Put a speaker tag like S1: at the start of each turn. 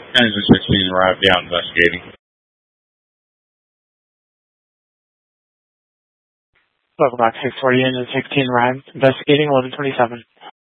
S1: Engine 16 arrived, out investigating.
S2: Welcome back, 640, Engine 16 arrived, investigating 1127.